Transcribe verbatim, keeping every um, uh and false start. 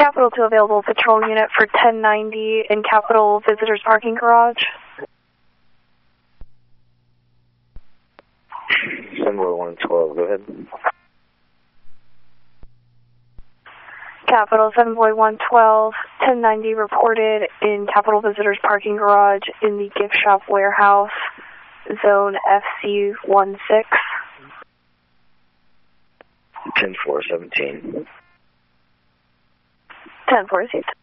Capital two available patrol unit for ten ninety in Capital Visitors Parking Garage. seven boy one twelve, go ahead. Capital seven boy one twelve, ten ninety reported in Capital Visitors Parking Garage in the gift shop warehouse, zone F C one six. ten four seventeen. ten four received.